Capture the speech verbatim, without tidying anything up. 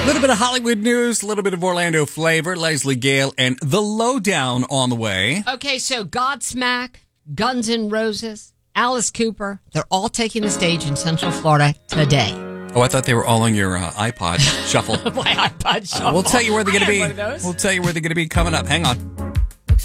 A little bit of Hollywood news, a little bit of Orlando flavor, Leslie Gale, and The Lowdown on the way. Okay, so Godsmack, Guns N' Roses, Alice Cooper, they're all taking the stage in Central Florida today. Oh, I thought they were all on your uh, iPod shuffle. My iPod shuffle. Uh, we'll tell you where they're going to I be. had one of those. We'll tell you where they're going to be coming up. Hang on.